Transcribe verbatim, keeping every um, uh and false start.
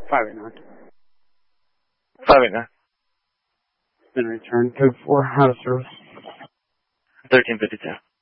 five eight nine. five eight nine. Then return code four, out of service. thirteen fifty-two.